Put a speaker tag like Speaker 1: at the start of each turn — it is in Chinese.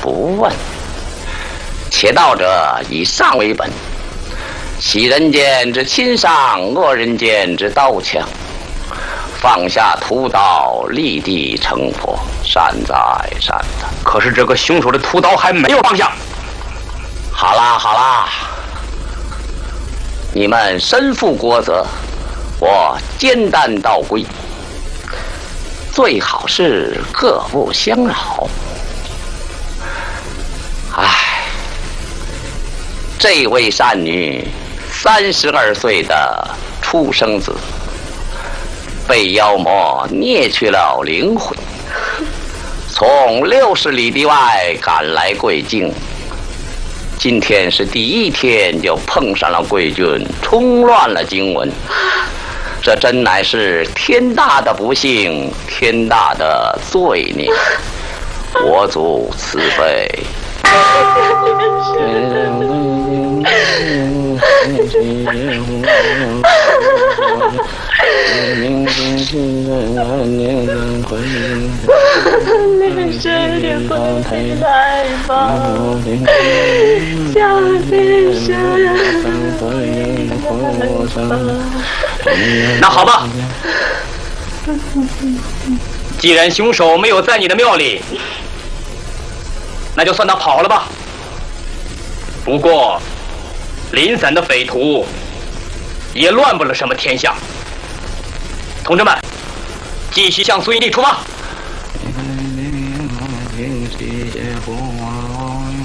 Speaker 1: 不问。且道者以上为本，喜人间之亲上，恶人间之刀枪。放下屠刀，立地成佛，善哉善哉。
Speaker 2: 可是这个凶手的屠刀还没有放下。
Speaker 1: 好啦好啦，你们身负国责，我肩担道归，最好是各不相扰。唉，这位善女32岁的出生子，被妖魔捏去了灵魂，从60里地外赶来贵境。今天是第一天，就碰上了贵军，冲乱了经文。这真乃是天大的不幸，天大的罪孽。国祖慈悲。
Speaker 2: 那好吧，既然凶手没有在你的庙里，那就算他跑了吧。不过临散的匪徒也乱不了什么天下。同志们，继续向苏营地出发。